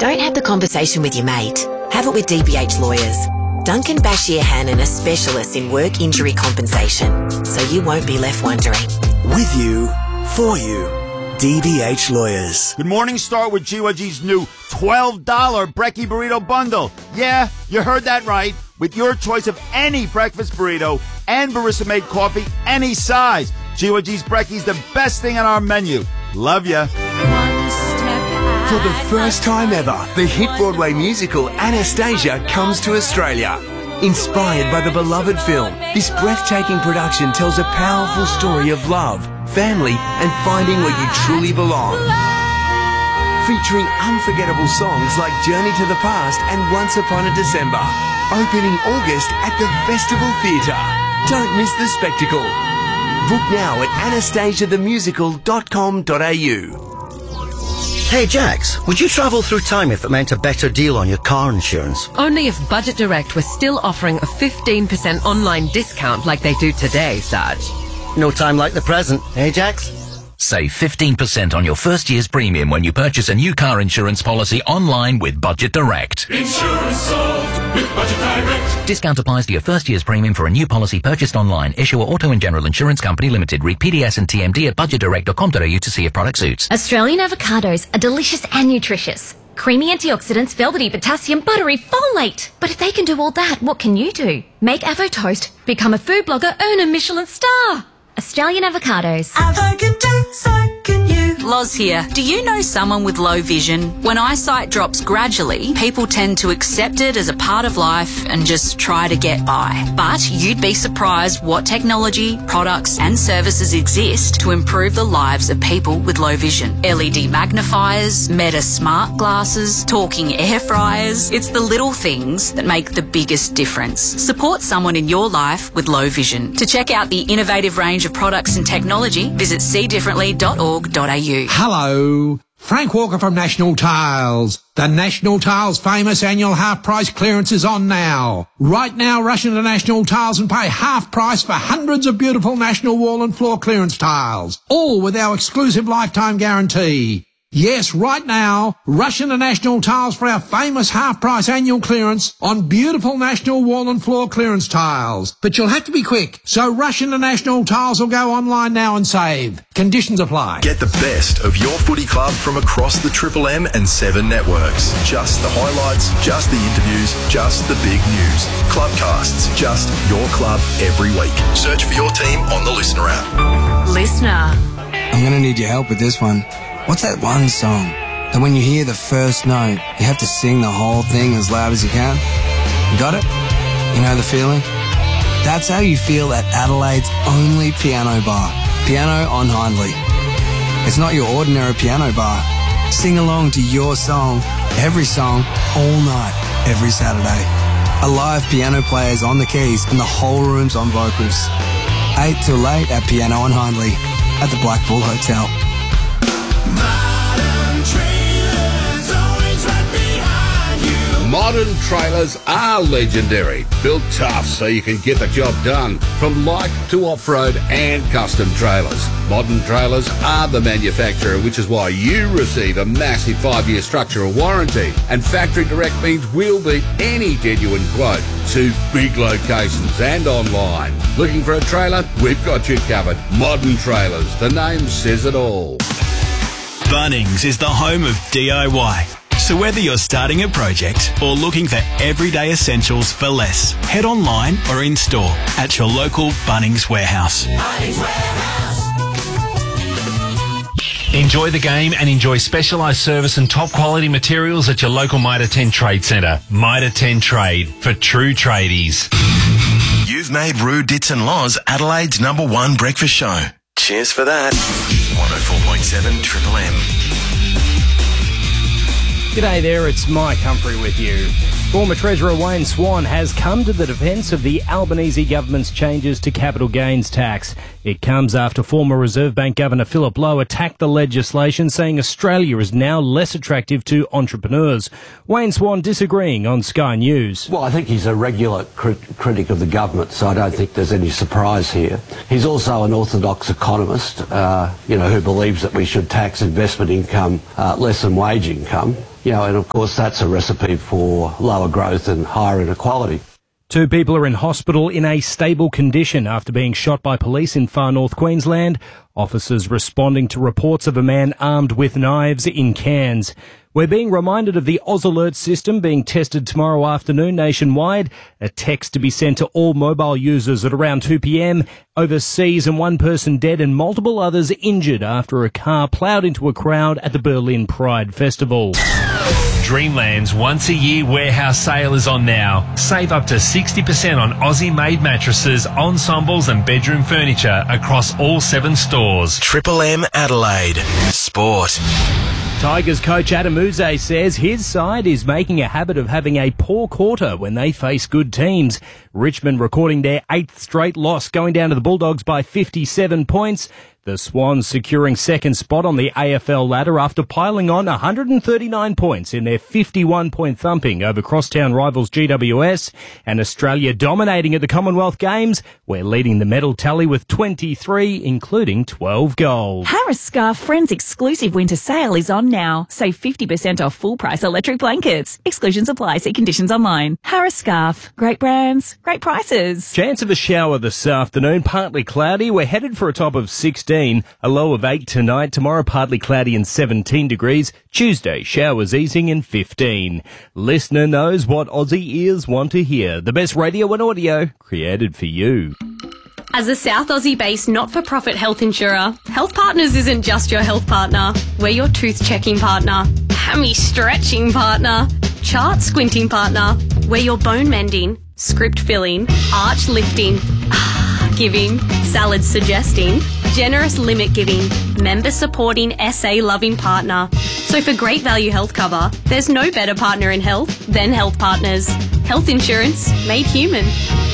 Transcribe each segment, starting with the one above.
Don't have the conversation with your mate. Have it with DBH Lawyers. Duncan Bashir Hannon are specialists in work injury compensation, so you won't be left wondering. With you, for you. DBH Lawyers. Good morning, start with GYG's new $12 Brekkie Burrito Bundle. Yeah, you heard that right. With your choice of any breakfast burrito and barista-made coffee, any size. GYG's Brekkie's the best thing on our menu. Love ya. For the first time ever, the hit Broadway musical Anastasia comes to Australia. Inspired by the beloved film, this breathtaking production tells a powerful story of love, family, and finding where you truly belong. Featuring unforgettable songs like Journey to the Past and Once Upon a December. Opening August at the Festival Theatre. Don't miss the spectacle. Book now at anastasiathemusical.com.au. Hey Jax, would you travel through time if it meant a better deal on your car insurance? Only if Budget Direct was still offering a 15% online discount like they do today, Sarge. No time like the present, eh Jax? Save 15% on your first year's premium when you purchase a new car insurance policy online with Budget Direct. Insurance solved with Budget Direct. Discount applies to your first year's premium for a new policy purchased online. Issuer Auto and General Insurance Company Limited. Read PDS and TMD at budgetdirect.com.au to see if product suits. Australian avocados are delicious and nutritious. Creamy antioxidants, velvety potassium, buttery folate. But if they can do all that, what can you do? Make Avo Toast, become a food blogger, earn a Michelin star. Australian avocados. Avo can do, so can you. Loz here. Do you know someone with low vision? When eyesight drops gradually, people tend to accept it as a part of life and just try to get by. But you'd be surprised what technology, products and services exist to improve the lives of people with low vision. LED magnifiers, Meta smart glasses, talking air fryers. It's the little things that make the biggest difference. Support someone in your life with low vision. To check out the innovative range of products and technology, visit seedifferently.org.au. Hello, Frank Walker from National Tiles. The National Tiles famous annual half price clearance is on now. Right now, rush into National Tiles and pay half price for hundreds of beautiful National wall and floor clearance tiles, all with our exclusive lifetime guarantee. Yes, right now, rush into National Tiles for our famous half-price annual clearance on beautiful National wall and floor clearance tiles. But you'll have to be quick, so rush into National Tiles or go online now and save. Conditions apply. Get the best of your footy club from across the Triple M and 7 networks. Just the highlights, just the interviews, just the big news. Clubcasts, just your club every week. Search for your team on the Listener app. Listener. I'm going to need your help with this one. What's that one song that when you hear the first note, you have to sing the whole thing as loud as you can? You got it? You know the feeling? That's how you feel at Adelaide's only piano bar, Piano on Hindley. It's not your ordinary piano bar. Sing along to your song, every song, all night, every Saturday. A live piano player's on the keys and the whole room's on vocals. 8 till late at Piano on Hindley at the Blackpool Hotel. Modern trailers are legendary, built tough so you can get the job done, from light to off-road and custom trailers. Modern Trailers are the manufacturer, which is why you receive a massive 5-year structural warranty. And Factory Direct means we'll beat any genuine quote to big locations and online. Looking for a trailer? We've got you covered. Modern Trailers, the name says it all. Bunnings is the home of DIY. So whether you're starting a project or looking for everyday essentials for less, head online or in store at your local Bunnings Warehouse. Bunnings Warehouse. Enjoy the game and enjoy specialised service and top quality materials at your local Mitre 10 Trade Centre. Mitre 10 Trade, for true tradies. You've made Roo Dits and Loz Adelaide's #1 breakfast show. Cheers for that. 104.7 Triple M. G'day there, it's Mike Humphrey with you. Former Treasurer Wayne Swan has come to the defence of the Albanese government's changes to capital gains tax. It comes after former Reserve Bank Governor Philip Lowe attacked the legislation, saying Australia is now less attractive to entrepreneurs. Wayne Swan disagreeing on Sky News. Well, I think he's a regular critic of the government, so I don't think there's any surprise here. He's also an orthodox economist, who believes that we should tax investment income less than wage income. And of course that's a recipe for lower growth and higher inequality. 2 people are in hospital in a stable condition after being shot by police in far north Queensland. Officers responding to reports of a man armed with knives in Cairns. We're being reminded of the Oz Alert system being tested tomorrow afternoon nationwide. A text to be sent to all mobile users at around 2 p.m. Overseas, and 1 person dead and multiple others injured after a car ploughed into a crowd at the Berlin Pride Festival. Dreamland's once-a-year warehouse sale is on now. Save up to 60% on Aussie-made mattresses, ensembles and bedroom furniture across all 7 stores. Triple M Adelaide. Sport. Tigers coach Adam Uze says his side is making a habit of having a poor quarter when they face good teams. Richmond recording their 8th straight loss, going down to the Bulldogs by 57 points. The Swans securing second spot on the AFL ladder after piling on 139 points in their 51-point thumping over crosstown rivals GWS, and Australia dominating at the Commonwealth Games. We're leading the medal tally with 23, including 12 gold. Harris Scarf Friends exclusive winter sale is on now. Save 50% off full price electric blankets. Exclusions apply. See conditions online. Harris Scarf. Great brands, great prices. Chance of a shower this afternoon. Partly cloudy. We're headed for a top of 16. A low of 8 tonight. Tomorrow partly cloudy and 17 degrees. Tuesday showers easing in 15. Listener knows what Aussie ears want to hear. The best radio and audio created for you. As a South Aussie-based not-for-profit health insurer, Health Partners isn't just your health partner. We're your tooth-checking partner, hammy-stretching partner, chart-squinting partner. We're your bone-mending, script-filling, arch-lifting, giving, salad-suggesting, generous limit-giving, member-supporting, SA-loving partner. So for great value health cover, there's no better partner in health than Health Partners. Health insurance made human.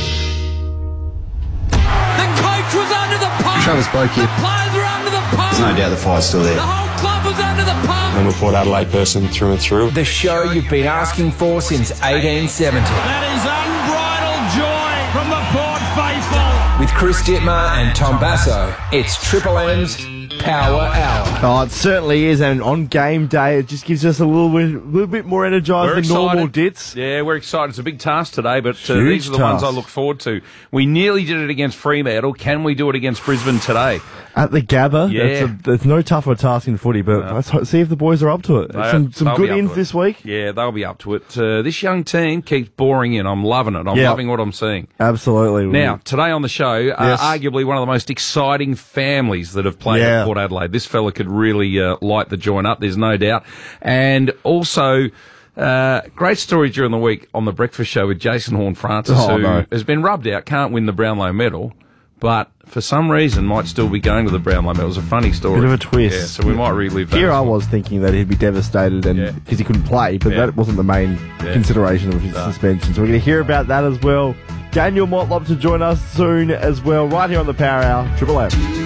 Was under the pump. Travis Boak here. The players were under the pump. There's no doubt the fire's still there. The whole club was under the pump. I'm a Port Adelaide person through and through. The show you've been asking for since 1870. That is unbridled joy from the Port faithful. With Chris Dittmar and Tom Basso, it's Triple M's Power Hour. Oh, it certainly is, and on game day, it just gives us a little bit more energised than normal, Dits. Yeah, we're excited. It's a big task today, but these are the ones I look forward to. We nearly did it against Fremantle. Can we do it against Brisbane today? At the Gabba, yeah. There's no tougher task in footy, but let's see if the boys are up to it. Some good ins this week. Yeah, they'll be up to it. This young team keeps boring in. I'm loving it. I'm loving what I'm seeing. Absolutely. Now, today on the show, arguably one of the most exciting families that have played at Port Adelaide. This fella could really light the joint up, there's no doubt. And also, great story during the week on the breakfast show with Jason Horne-Francis, who has been rubbed out, can't win the Brownlow medal, but for some reason might still be going to the Brownlow medal. It was a funny story. Bit of a twist. Yeah, so we might relive that. Here I was thinking that he'd be devastated because he couldn't play, but that wasn't the main consideration of his suspension. So we're going to hear about that as well. Daniel Motlop to join us soon as well, right here on the Power Hour, Triple M.